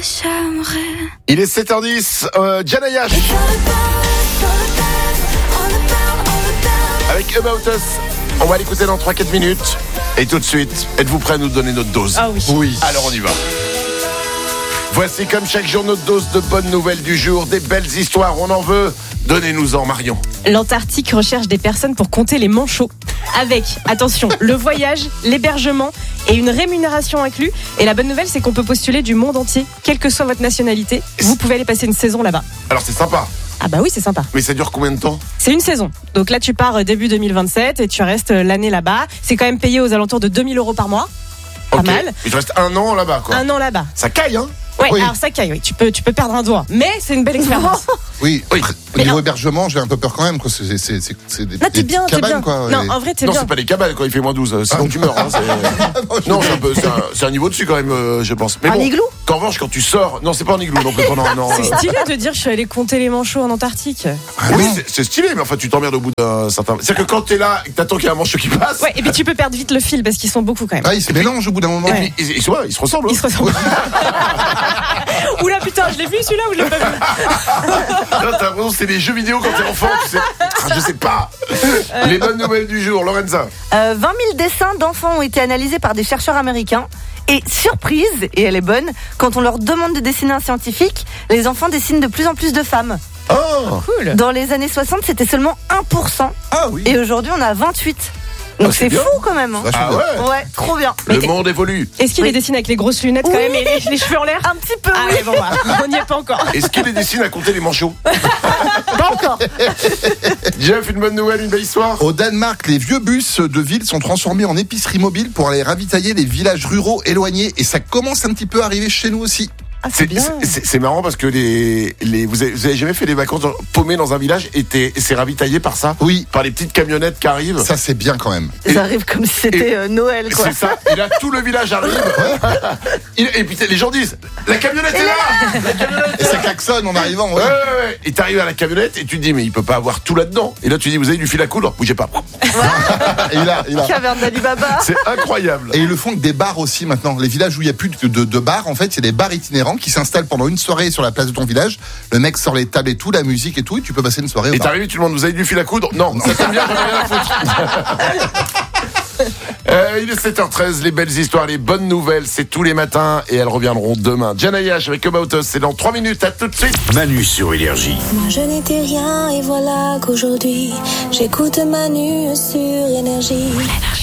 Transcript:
j'aimerais. Il est 7h10, Janayash avec About Us. On va l'écouter dans 3-4 minutes. Et tout de suite, êtes-vous prêts à nous donner notre dose? Ah oui. Oui. Alors on y va. Voici comme chaque jour notre dose de bonnes nouvelles du jour, des belles histoires, on en veut. Donnez-nous-en, Marion. L'Antarctique recherche des personnes pour compter les manchots. Avec, attention, le voyage, l'hébergement et une rémunération inclus. Et la bonne nouvelle, c'est qu'on peut postuler du monde entier, quelle que soit votre nationalité. Vous pouvez aller passer une saison là-bas. Alors c'est sympa. Ah bah oui, c'est sympa. Mais ça dure combien de temps? C'est une saison. Donc là, tu pars début 2027 et tu restes l'année là-bas. C'est quand même payé aux alentours de 2000 € par mois. Pas mal. Il te reste un an là-bas, quoi. Un an là-bas. Ça caille, hein? Ouais, Oui. alors ça caille, oui. Tu peux perdre un doigt. Mais c'est une belle expérience. Oui, Oui. au niveau hébergement, j'ai un peu peur quand même. Quoi. C'est des, Là, t'es des bien, cabanes, t'es bien. quoi. Non, Et- en vrai, t'es Non, bien. c'est pas des cabales quand il fait moins 12, sinon tu meurs. Hein, non, c'est un niveau dessus quand même, je pense. Mais Un igloo qu'en revanche, quand tu sors, non, c'est pas un igloo non plus pendant un an. C'est stylé de dire je suis allé compter les manchots en Antarctique. Oui, c'est stylé, mais enfin, tu t'emmerdes au bout d'un certain. C'est-à-dire que quand t'es là et que t'attends qu'il y ait un manchot qui passe. Ouais, et puis tu peux perdre vite le fil parce qu'ils sont beaucoup quand même. Ah, ils se mélangent au bout d'un moment. Et puis, ils se ressemblent. Ils se ressemblent. Oula putain, je l'ai vu celui-là ou je l'ai pas vu? Là, t'as l'impression que c'est des jeux vidéo quand t'es enfant, tu sais. Je sais pas. Les bonnes nouvelles du jour, Lorenza. 20 000 dessins d'enfants ont été analysés par des chercheurs américains. Et surprise, et elle est bonne, quand on leur demande de dessiner un scientifique, les enfants dessinent de plus en plus de femmes. Oh, Cool. Dans les années 60, c'était seulement 1%. Ah oui. Et aujourd'hui, on a 28. Donc c'est c'est bien. fou quand même. Hein. Vachement ah bien. ouais. Ouais, trop bien. Le monde évolue. Est-ce qu'il les Oui. dessine avec les grosses lunettes quand Oui. même et les cheveux en l'air? Un petit peu, Ah oui. ouais, bon, bah, on n'y est pas encore. Est-ce qu'il les dessine à compter les manchots? Pas encore. Jeff, une bonne nouvelle, une belle histoire. Au Danemark, les vieux bus de ville sont transformés en épiceries mobiles pour aller ravitailler les villages ruraux éloignés. Et ça commence un petit peu à arriver chez nous aussi. Ah, c'est bien. C'est marrant parce que vous avez jamais fait des vacances paumées dans un village et c'est ravitaillé par ça? Oui. Par les petites camionnettes qui arrivent. Ça, c'est bien quand même. Ça arrive comme si c'était Noël, quoi. C'est ça. Et là, tout le village arrive. Et puis les gens disent, la camionnette est là. La camionnette Et ça klaxonne en arrivant. Ouais. Ouais. Et t'arrives à la camionnette et tu te dis, mais il peut pas avoir tout là-dedans. Et là, tu dis, vous avez du fil à coudre? Bougez pas. Et il a. Caverne d'Alibaba. C'est incroyable. Et ils le font avec des bars aussi maintenant. Les villages où il n'y a plus de bars, en fait, il y a des bars itinérants qui s'installent pendant une soirée sur la place de ton village. Le mec sort les tables et tout, la musique et tout, et tu peux passer une soirée au Et bar. t'arrives, tu demandes, vous avez du fil à coudre? Non, ça tombe bien, j'en ai rien à foutre. Il est 7h13, les belles histoires, les bonnes nouvelles, c'est tous les matins et elles reviendront demain. Janayash avec About Us, c'est dans 3 minutes, à tout de suite. Manu sur Énergie. Moi je n'étais rien et voilà qu'aujourd'hui j'écoute Manu sur Énergie.